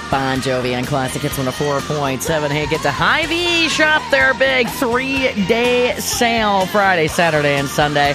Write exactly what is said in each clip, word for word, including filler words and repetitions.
Bon Jovi on Classic Hits one oh four point seven. Hey, get to Hy-Vee. Shop their big three-day sale Friday, Saturday, and Sunday.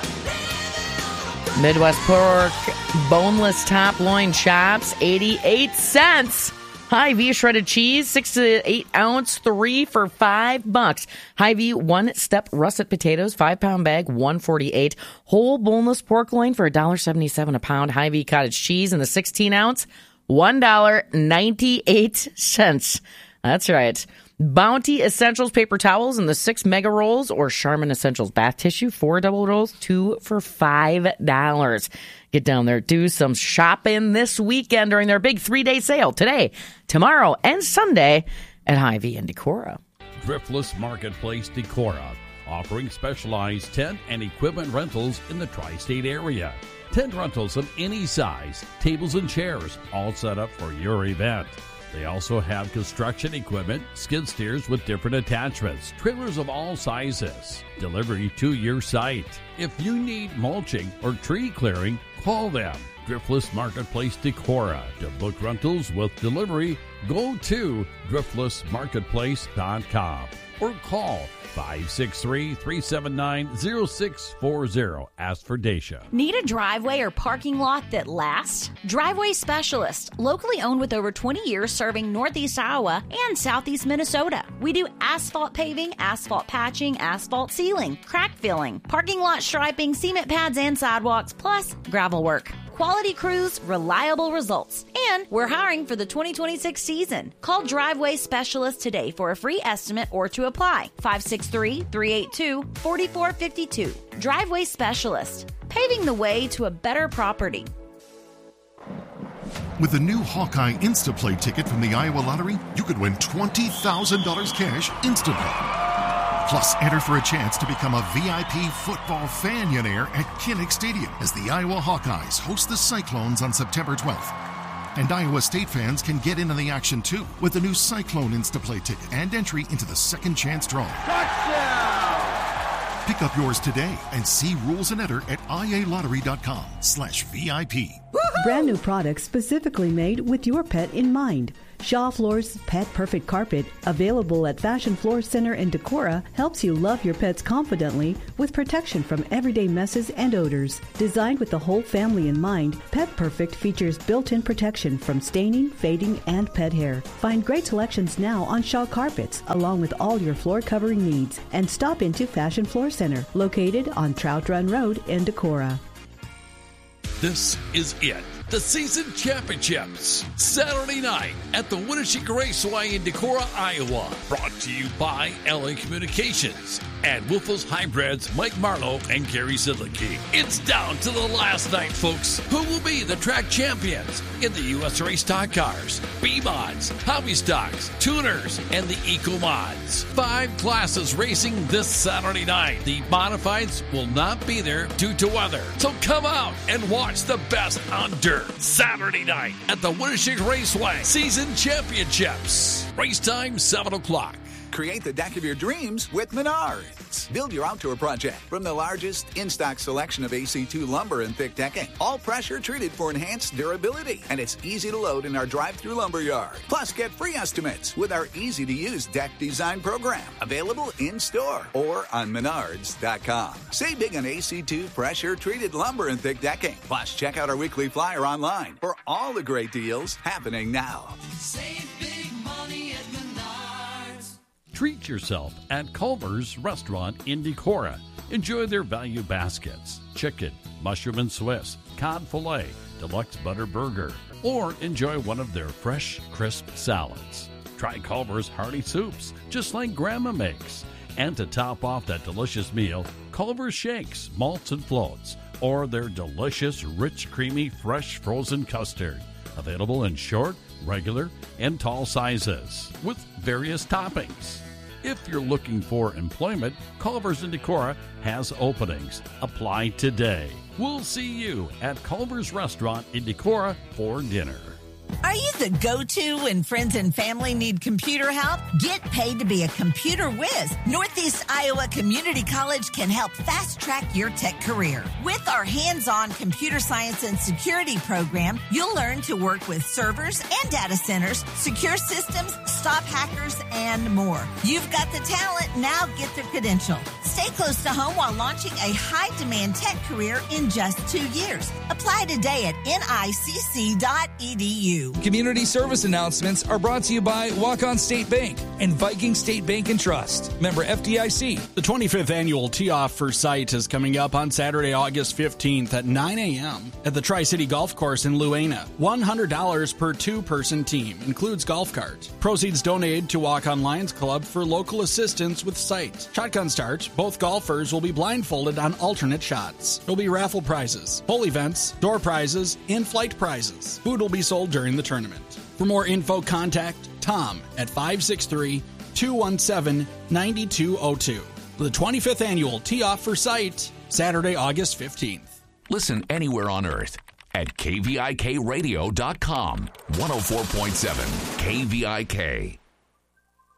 Midwest pork boneless top loin chops, eighty-eight cents. Hy-Vee shredded cheese, six to eight ounce, three for five bucks. Hy-Vee one-step russet potatoes, five-pound bag, one forty-eight. Whole boneless pork loin for one dollar seventy-seven a pound. Hy-Vee cottage cheese in the sixteen ounce, one dollar ninety-eight cents. That's right. Bounty Essentials paper towels in the six mega rolls, or Charmin Essentials bath tissue, four double rolls, two for five dollars. Get down there, do some shopping this weekend during their big three-day sale today, tomorrow, and Sunday at Hy-Vee in Decorah. Driftless Marketplace Decorah, offering specialized tent and equipment rentals in the tri-state area. Tent rentals of any size, tables and chairs, all set up for your event. They also have construction equipment, skid steers with different attachments, trailers of all sizes, delivery to your site. If you need mulching or tree clearing, call them. Driftless Marketplace Decorah. To book rentals with delivery, go to driftless marketplace dot com or call five six three, three seven nine, zero six four zero. Ask for Dacia. Need a driveway or parking lot that lasts? Driveway Specialist, locally owned with over twenty years serving Northeast Iowa and Southeast Minnesota. We do asphalt paving, asphalt patching, asphalt sealing, crack filling, parking lot striping, cement pads and sidewalks, plus gravel work. Quality crews, reliable results. And we're hiring for the twenty twenty-six season. Call Driveway Specialist today for a free estimate or to apply. five six three, three eight two, four four five two. Driveway Specialist, paving the way to a better property. With the new Hawkeye Instaplay ticket from the Iowa Lottery, you could win twenty thousand dollars cash instantly. Plus, enter for a chance to become a V I P football fanionaire at Kinnick Stadium as the Iowa Hawkeyes host the Cyclones on September twelfth. And Iowa State fans can get in on the action too with the new Cyclone Instaplay ticket and entry into the second chance draw. Touchdown! Pick up yours today and see rules and enter at ialottery.com slash VIP. Brand new products specifically made with your pet in mind. Shaw Floors Pet Perfect Carpet, available at Fashion Floor Center in Decorah, helps you love your pets confidently with protection from everyday messes and odors. Designed with the whole family in mind, Pet Perfect features built-in protection from staining, fading, and pet hair. Find great selections now on Shaw Carpets, along with all your floor covering needs, and stop into Fashion Floor Center, located on Trout Run Road in Decorah. This is it. The season championships, Saturday night at the Winnebago Raceway in Decorah, Iowa. Brought to you by L A Communications and Wolf's Hybrids, Mike Marlowe and Gary Sidlicki. It's down to the last night, folks. Who will be the track champions in the U S Race Stock Cars, B-Mods, Hobby Stocks, Tuners, and the Eco Mods? Five classes racing this Saturday night. The modifieds will not be there due to weather. So come out and watch the best on dirt. Saturday night at the Winnebago Raceway Season Championships. Race time, seven o'clock. Create the deck of your dreams with Menards. Build your outdoor project from the largest in-stock selection of A C two lumber and thick decking. All pressure treated for enhanced durability. And it's easy to load in our drive-through lumber yard. Plus, get free estimates with our easy-to-use deck design program. Available in-store or on menards dot com. Save big on A C two pressure-treated lumber and thick decking. Plus, check out our weekly flyer online for all the great deals happening now. Save big money at Menards. Treat yourself at Culver's Restaurant in Decorah. Enjoy their value baskets, chicken, mushroom and Swiss, cod filet, deluxe butter burger, or enjoy one of their fresh, crisp salads. Try Culver's hearty soups, just like Grandma makes. And to top off that delicious meal, Culver's shakes, malts and floats, or their delicious, rich, creamy, fresh frozen custard. Available in short, regular, and tall sizes with various toppings. If you're looking for employment, Culver's in Decorah has openings. Apply today. We'll see you at Culver's Restaurant in Decorah for dinner. Are you the go-to when friends and family need computer help? Get paid to be a computer whiz. Northeast Iowa Community College can help fast-track your tech career. With our hands-on computer science and security program, you'll learn to work with servers and data centers, secure systems, stop hackers, and more. You've got the talent, now get the credential. Stay close to home while launching a high-demand tech career in just two years. Apply today at N I C C dot E D U. Community service announcements are brought to you by Walk-On State Bank and Viking State Bank and Trust. Member F D I C. The twenty-fifth annual Tee Off for Sight is coming up on Saturday, August fifteenth at nine a.m. at the Tri-City Golf Course in Luena. one hundred dollars per two-person team. Includes golf carts. Proceeds donated to Walk-On Lions Club for local assistance with sight. Shotgun start. Both golfers will be blindfolded on alternate shots. There'll be raffle prizes, whole events, door prizes, in-flight prizes. Food will be sold during the tournament. For more info, contact Tom at five six three, two one seven, nine two zero two. The twenty-fifth annual Tee Off for Sight, Saturday, August fifteenth. Listen anywhere on earth at K V I K radio dot com. one oh four point seven K V I K.